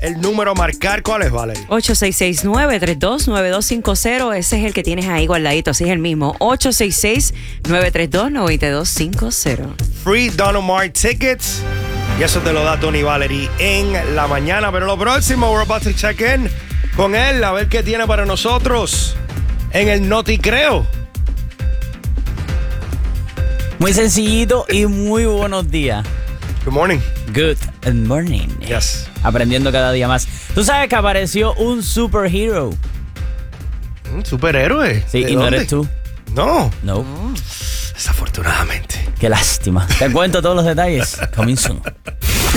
el número a marcar. ¿Cuál es, Valerie? 866-932-9250. Ese es el que tienes ahí guardadito. Así es el mismo. 866-932-9250. Free Don Omar tickets. Y eso te lo da Tony Valerie en la mañana. Pero lo próximo, we're about to check in con él. A ver qué tiene para nosotros en el Noticreo. Muy sencillito y muy buenos días. Good morning. Good morning. Yes. Aprendiendo cada día más. ¿Tú sabes que apareció un superhero? ¿Un superhéroe? Sí, ¿De y no dónde? eres tú. No. No. Desafortunadamente. Qué lástima. Te cuento todos los detalles. Coming soon.